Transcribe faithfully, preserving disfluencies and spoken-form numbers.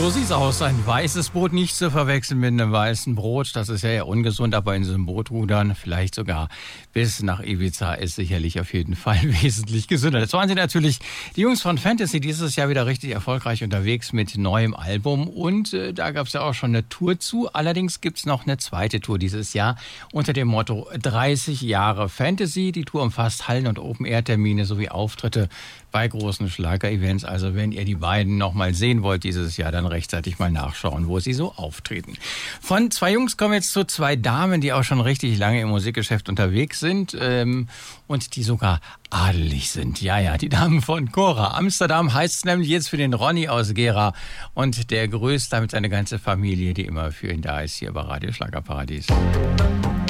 So sieht's aus. Ein weißes Boot nicht zu verwechseln mit einem weißen Brot. Das ist ja eher ungesund, aber in so einem Boot rudern, vielleicht sogar bis nach Ibiza, ist sicherlich auf jeden Fall wesentlich gesünder. Das waren sie natürlich, die Jungs von Fantasy, dieses Jahr wieder richtig erfolgreich unterwegs mit neuem Album. Und äh, da gab's ja auch schon eine Tour zu. Allerdings gibt's noch eine zweite Tour dieses Jahr unter dem Motto dreißig Jahre Fantasy. Die Tour umfasst Hallen- und Open-Air-Termine sowie Auftritte bei großen Schlager-Events. Also wenn ihr die beiden noch mal sehen wollt dieses Jahr, dann rechtzeitig mal nachschauen, wo sie so auftreten. Von zwei Jungs kommen wir jetzt zu zwei Damen, die auch schon richtig lange im Musikgeschäft unterwegs sind ähm, und die sogar adelig sind. Ja, ja, die Damen von Cora. Amsterdam heißt es nämlich jetzt für den Ronny aus Gera und der grüßt damit seine ganze Familie, die immer für ihn da ist, hier bei Radio Schlagerparadies.